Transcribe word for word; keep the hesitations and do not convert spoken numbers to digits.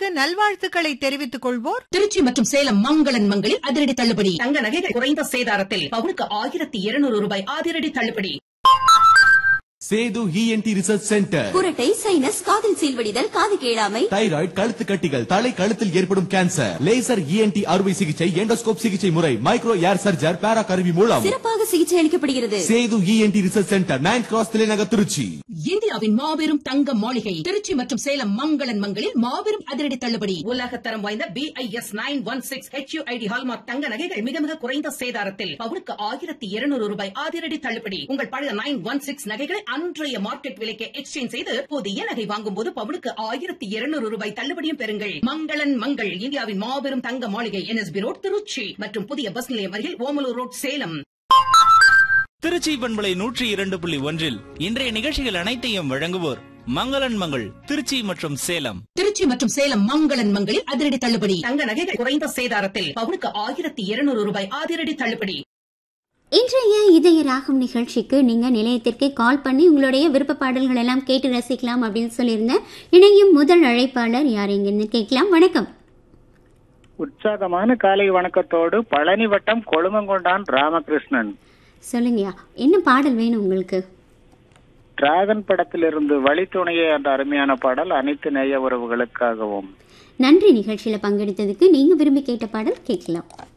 நல்வாழ்த்துக்களை தெரிவித்துக் கொள்வோர் திருச்சி மற்றும் சேலம் மங்களன் மங்களில் அதிரடி தள்ளுபடி. தங்க நகைகள் குறைந்த சேதாரத்தில் பவுனுக்கு ஆயிரத்தி இருநூறு ரூபாய் அதிரடி தள்ளுபடி. Setu ENT research centre. குரட்டை, சைனஸ், காதில் சீல்வடிதல், காது கேளாமை, தைராய்டு, கழுத்து கட்டிகள், தலை கழுத்தில் ஏற்படும் கேன்சர், லேசர் இஎன்டி அறுவை சிகிச்சை, எண்டோஸ்கோப் சிகிச்சை முறை, மைக்ரோ ஏர் சர்ஜர், பேரா கருவி மூலம் சிறப்பாக சிகிச்சை அளிக்கப்படுகிறது. Setu ENT research centre, nine cross தலைநகர், திருச்சி. இந்தியாவின் மாபெரும் தங்க மாளிகை திருச்சி மற்றும் சேலம் மங்களன் மங்களில் மாபெரும் அதிரடி தள்ளுபடி. உலகத்தரம் வாய்ந்த BIS nine one six HUID hallmark தங்க நகைகள் மிக மிக குறைந்த சேதாரத்தில் பவுனுக்கு ஆயிரத்தி இருநூறு ரூபாய் அதிரடி தள்ளுபடி. உங்கள் பழைய நைன் ஒன் சிக்ஸ் நகைகளை அன்றைய மார்க்கெட் விலைக்கு எக்ஸ்சேஞ்ச் செய்து புதிய நகை வாங்கும் போது பவுனுக்கு ஆயிரத்தி இருநூறு ரூபாய் தள்ளுபடியும் பெறுங்கள். மங்களன் மங்கள், இந்தியாவின் மாபெரும் தங்க மாளிகை, என்எஸ்பி ரோட், திருச்சி மற்றும் புதிய பஸ் நிலையம் அருகில் ஓமலூர் ரோட், சேலம். திருச்சி பண்பலை நூற்றி இரண்டு புள்ளி ஒன்றில் இன்றைய நிகழ்ச்சிகள் அனைத்தையும் வழங்குவோர் மங்களன் மங்கள், திருச்சி மற்றும் சேலம். திருச்சி மற்றும் சேலம் மங்களன் மங்களில் அதிரடி தள்ளுபடி. தங்க நகைகள் குறைந்த சேதாரத்தில் பவுனுக்கு ஆயிரத்தி இருநூறு ரூபாய் அதிரடி தள்ளுபடி. இன்றைய இதய ராகம் நிகழ்ச்சிக்கு நீங்கள் நிலையத்திற்கு கால் பண்ணி உங்களுடைய விருப்ப பாடல்கள் எல்லாம் கேட்டு ரசிக்கலாம் அப்படின்னு சொல்லியிருந்தேன். இணையும் முதல் அழைப்பாளர் யார் எங்கிருந்து கேட்கலாம்? வணக்கம். உற்சாகமான காலை வணக்கத்தோடு பழனி வட்டம் கொழுமங்கொண்டான் ராமகிருஷ்ணன். சொல்லுங்கயா, என்ன பாடல் வேணும் உங்களுக்கு? டிராகன் படத்திலிருந்து வழித்துணையே என்ற அருமையான பாடல் அனைத்து நேய உறவுகளுக்காகவும். நன்றி நிகழ்ச்சியில பங்கெடுத்ததுக்கு. நீங்க விரும்பி கேட்ட பாடல் கேட்கலாம்.